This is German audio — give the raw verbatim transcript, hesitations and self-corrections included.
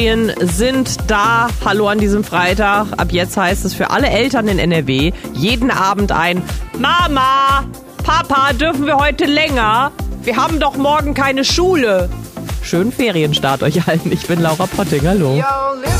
Sind da. Hallo an diesem Freitag. Ab jetzt heißt es für alle Eltern in N R W jeden Abend ein Mama, Papa, dürfen wir heute länger? Wir haben doch morgen keine Schule. Schönen Ferienstart euch allen. Ich bin Laura Potting. Hallo.